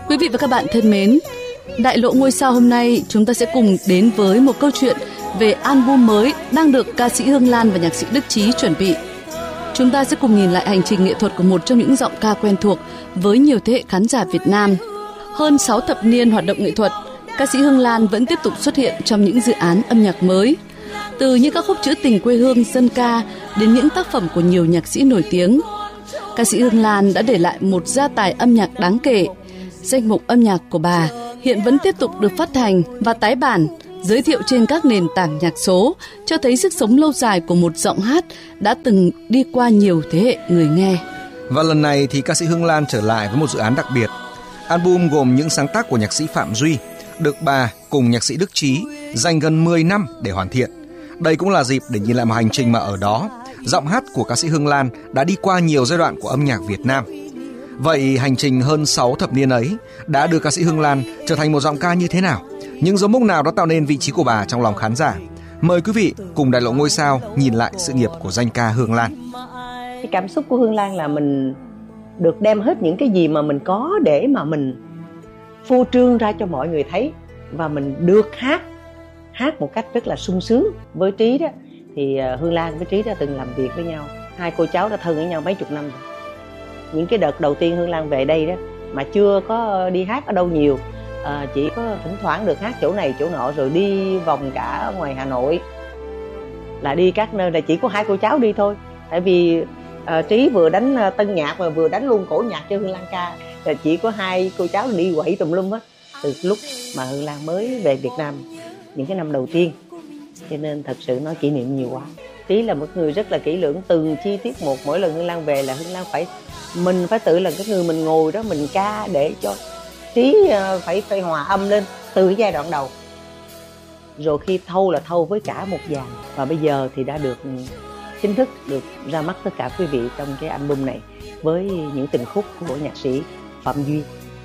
Quý vị và các bạn thân mến, Đại lộ ngôi sao hôm nay chúng ta sẽ cùng đến với một câu chuyện về album mới đang được ca sĩ Hương Lan và nhạc sĩ Đức Chí chuẩn bị. Chúng ta sẽ cùng nhìn lại hành trình nghệ thuật của một trong những giọng ca quen thuộc với nhiều thế hệ khán giả Việt Nam. Hơn 6 thập niên hoạt động nghệ thuật, ca sĩ Hương Lan vẫn tiếp tục xuất hiện trong những dự án âm nhạc mới. Từ những ca khúc trữ tình quê hương dân ca đến những tác phẩm của nhiều nhạc sĩ nổi tiếng, ca sĩ Hương Lan đã để lại một gia tài âm nhạc đáng kể. Danh mục âm nhạc của bà hiện vẫn tiếp tục được phát hành và tái bản, giới thiệu trên các nền tảng nhạc số, cho thấy sức sống lâu dài của một giọng hát đã từng đi qua nhiều thế hệ người nghe. Và lần này thì ca sĩ Hương Lan trở lại với một dự án đặc biệt. Album gồm những sáng tác của nhạc sĩ Phạm Duy, được bà cùng nhạc sĩ Đức Chí dành gần 10 năm để hoàn thiện. Đây cũng là dịp để nhìn lại một hành trình mà ở đó, giọng hát của ca sĩ Hương Lan đã đi qua nhiều giai đoạn của âm nhạc Việt Nam. Vậy hành trình hơn 6 thập niên ấy đã đưa ca sĩ Hương Lan trở thành một giọng ca như thế nào? Những dấu mốc nào đã tạo nên vị trí của bà trong lòng khán giả? Mời quý vị cùng Đại lộ ngôi sao nhìn lại sự nghiệp của danh ca Hương Lan. Cái cảm xúc của Hương Lan là mình được đem hết những cái gì mà mình có để mà mình phô trương ra cho mọi người thấy, và mình được hát một cách rất là sung sướng. Với Trí đó thì Hương Lan với Trí đã từng làm việc với nhau, hai cô cháu đã thân với nhau mấy chục năm rồi. Những cái đợt đầu tiên Hương Lan về đây đó mà chưa có đi hát ở đâu nhiều, chỉ có thỉnh thoảng được hát chỗ này chỗ nọ, rồi đi vòng cả ngoài Hà Nội, là đi các nơi là chỉ có hai cô cháu đi thôi. Tại vì Trí vừa đánh tân nhạc và vừa đánh luôn cổ nhạc cho Hương Lan ca, là chỉ có hai cô cháu đi quẩy tùm lum hết từ lúc mà Hương Lan mới về Việt Nam những cái năm đầu tiên. Cho nên thật sự nói kỷ niệm nhiều quá. Trí là một người rất là kỹ lưỡng, từng chi tiết một. Mỗi lần Hương Lan về là Hương Lan mình phải tự là cái người mình ngồi đó mình ca để cho Trí phải hòa âm lên từ cái giai đoạn đầu, rồi khi thâu là thâu với cả một dàn. Và bây giờ thì đã được chính thức được ra mắt tất cả quý vị trong cái album này với những tình khúc của nhạc sĩ Phạm Duy.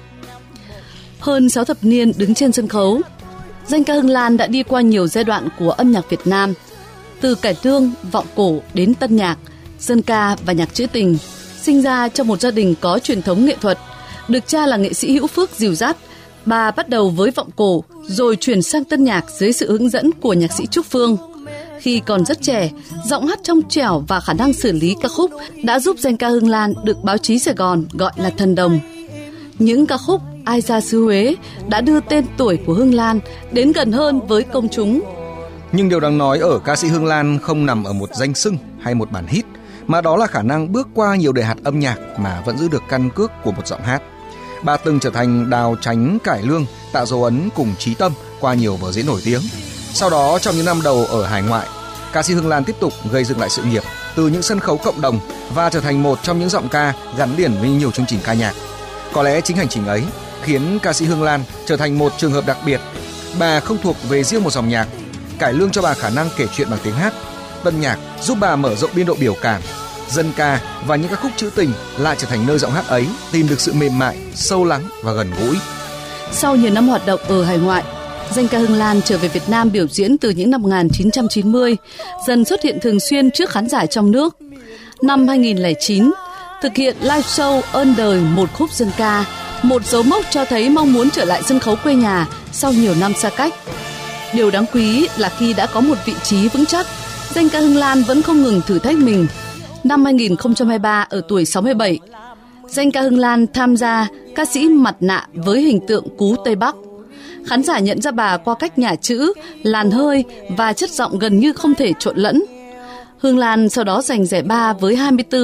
Hơn 6 thập niên đứng trên sân khấu, danh ca Hương Lan đã đi qua nhiều giai đoạn của âm nhạc Việt Nam, từ cải lương, vọng cổ đến tân nhạc, dân ca và nhạc trữ tình. Sinh ra trong một gia đình có truyền thống nghệ thuật, được cha là nghệ sĩ Hữu Phước dìu dắt, bà bắt đầu với vọng cổ rồi chuyển sang tân nhạc dưới sự hướng dẫn của nhạc sĩ Trúc Phương. Khi còn rất trẻ, giọng hát trong trẻo và khả năng xử lý ca khúc đã giúp danh ca Hương Lan được báo chí Sài Gòn gọi là thần đồng. Những ca khúc Ai ra xứ Huế đã đưa tên tuổi của Hương Lan đến gần hơn với công chúng. Nhưng điều đáng nói ở ca sĩ Hương Lan không nằm ở một danh xưng hay một bản hit, mà đó là khả năng bước qua nhiều đời hạt âm nhạc mà vẫn giữ được căn cước của một giọng hát. Bà từng trở thành đào tránh cải lương, tạo dấu ấn cùng Chí Tâm qua nhiều vở diễn nổi tiếng. Sau đó trong những năm đầu ở hải ngoại, ca sĩ Hương Lan tiếp tục gây dựng lại sự nghiệp từ những sân khấu cộng đồng và trở thành một trong những giọng ca gắn liền với nhiều chương trình ca nhạc. Có lẽ chính hành trình ấy khiến ca sĩ Hương Lan trở thành một trường hợp đặc biệt. Bà không thuộc về riêng một dòng nhạc, cải lương cho bà khả năng kể chuyện bằng tiếng hát, tân nhạc giúp bà mở rộng biên độ biểu cảm, dân ca và những ca khúc trữ tình lại trở thành nơi giọng hát ấy tìm được sự mềm mại, sâu lắng và gần gũi. Sau nhiều năm hoạt động ở hải ngoại, danh ca Hương Lan trở về Việt Nam biểu diễn từ những năm 1990, dần xuất hiện thường xuyên trước khán giả trong nước. Năm 2009, thực hiện live show Ơn đời một khúc dân ca, một dấu mốc cho thấy mong muốn trở lại sân khấu quê nhà sau nhiều năm xa cách. Điều đáng quý là khi đã có một vị trí vững chắc, danh ca Hương Lan vẫn không ngừng thử thách mình. Năm 2023 ở tuổi 67, danh ca Hương Lan tham gia ca sĩ mặt nạ với hình tượng Cú Tây Bắc. Khán giả nhận ra bà qua cách nhả chữ, làn hơi và chất giọng gần như không thể trộn lẫn. Hương Lan sau đó giành giải ba với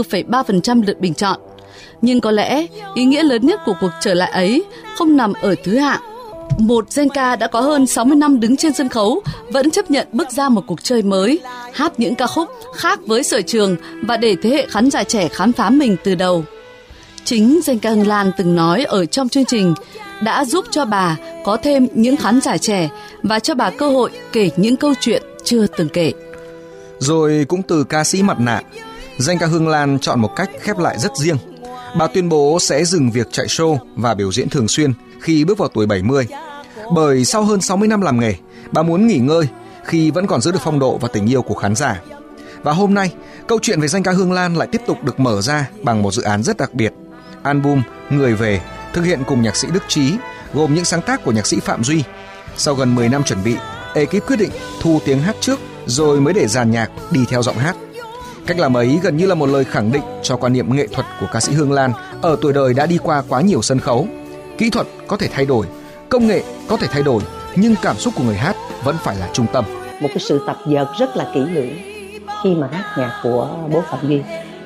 24,3% lượt bình chọn. Nhưng có lẽ ý nghĩa lớn nhất của cuộc trở lại ấy không nằm ở thứ hạng. Một danh ca đã có hơn 60 năm đứng trên sân khấu vẫn chấp nhận bước ra một cuộc chơi mới, hát những ca khúc khác với sở trường và để thế hệ khán giả trẻ khám phá mình từ đầu. Chính danh ca Hương Lan từng nói ở trong chương trình đã giúp cho bà có thêm những khán giả trẻ và cho bà cơ hội kể những câu chuyện chưa từng kể. Rồi cũng từ ca sĩ mặt nạ, danh ca Hương Lan chọn một cách khép lại rất riêng. Bà tuyên bố sẽ dừng việc chạy show và biểu diễn thường xuyên khi bước vào tuổi 70. Bởi sau hơn 60 năm làm nghề, bà muốn nghỉ ngơi khi vẫn còn giữ được phong độ và tình yêu của khán giả. Và hôm nay, câu chuyện về danh ca Hương Lan lại tiếp tục được mở ra bằng một dự án rất đặc biệt, album Người về thực hiện cùng nhạc sĩ Đức Trí, gồm những sáng tác của nhạc sĩ Phạm Duy. Sau gần 10 năm chuẩn bị, ekip quyết định thu tiếng hát trước rồi mới để dàn nhạc đi theo giọng hát. Cách làm ấy gần như là một lời khẳng định cho quan niệm nghệ thuật của ca sĩ Hương Lan ở tuổi đời đã đi qua quá nhiều sân khấu. Kỹ thuật có thể thay đổi, công nghệ có thể thay đổi, nhưng cảm xúc của người hát vẫn phải là trung tâm. Một cái sự tập dượt rất là kỹ lưỡng khi mà hát nhạc của bố Phạm Duy.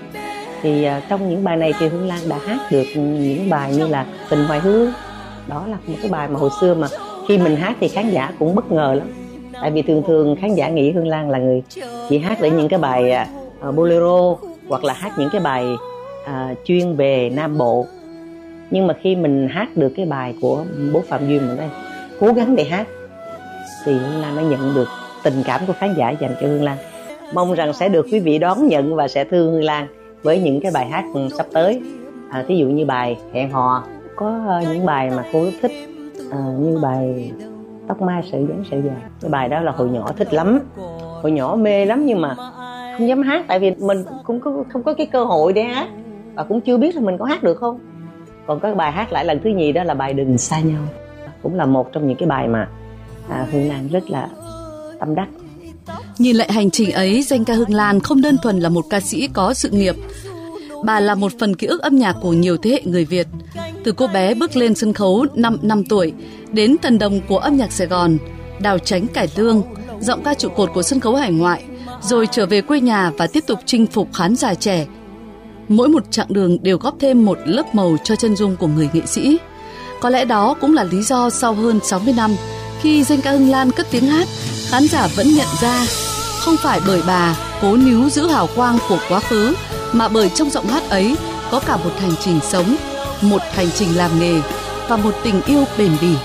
Thì trong những bài này thì Hương Lan đã hát được những bài như là Tình Hoài Hương. Đó là một cái bài mà hồi xưa mà khi mình hát thì khán giả cũng bất ngờ lắm. Tại vì thường khán giả nghĩ Hương Lan là người chỉ hát để những cái bài bolero hoặc là hát những cái bài chuyên về Nam Bộ. Nhưng mà khi mình hát được cái bài của bố Phạm Duy mình đây cố gắng để hát thì Hương Lan đã nhận được tình cảm của khán giả dành cho Hương Lan. Mong rằng sẽ được quý vị đón nhận và sẽ thương Hương Lan với những cái bài hát sắp tới. Ví dụ như bài Hẹn Hò, có những bài mà cô rất thích như bài Tóc Mai Sợi Dáng Sợi Dài. Cái bài đó là hồi nhỏ thích lắm, hồi nhỏ mê lắm nhưng mà không dám hát tại vì mình cũng không có cái cơ hội để hát và cũng chưa biết là mình có hát được không. Còn có bài hát lại lần thứ nhì đó là bài Đừng Xa Nhau, cũng là một trong những cái bài mà Hương Lan rất là tâm đắc. Nhìn lại hành trình ấy, danh ca Hương Lan không đơn thuần là một ca sĩ có sự nghiệp. Bà là một phần ký ức âm nhạc của nhiều thế hệ người Việt. Từ cô bé bước lên sân khấu 5 tuổi, đến thần đồng của âm nhạc Sài Gòn, đào chánh cải lương, giọng ca trụ cột của sân khấu hải ngoại, rồi trở về quê nhà và tiếp tục chinh phục khán giả trẻ. Mỗi một chặng đường đều góp thêm một lớp màu cho chân dung của người nghệ sĩ. Có lẽ đó cũng là lý do sau hơn 60 năm, khi danh ca Hương Lan cất tiếng hát, khán giả vẫn nhận ra không phải bởi bà cố níu giữ hào quang của quá khứ, mà bởi trong giọng hát ấy có cả một hành trình sống, một hành trình làm nghề và một tình yêu bền bỉ.